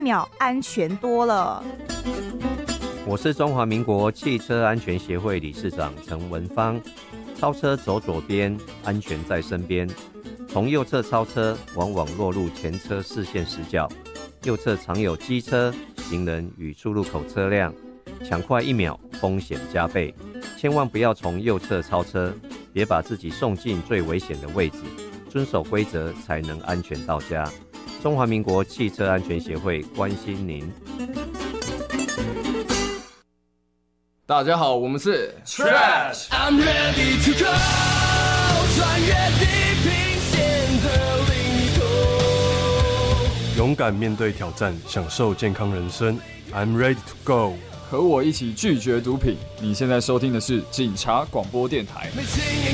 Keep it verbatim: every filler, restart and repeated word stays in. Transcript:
秒安全多了。 我是中华民国汽车安全协会理事长陈文芳。超车走左边，安全在身边。从右侧超车，往往落入前车视线死角。右侧常有机车、行人与出入口车辆，抢快一秒，风险加倍。千万不要从右侧超车，别把自己送进最危险的位置。遵守规则，才能安全到家。中华民国汽车安全协会关心您。 大家好，我们是 Trash I'm ready to go 穿越地平线的领土， 勇敢面对挑战，享受健康人生。 I'm ready to go 和我一起拒绝毒品。你现在收听的是警察广播电台。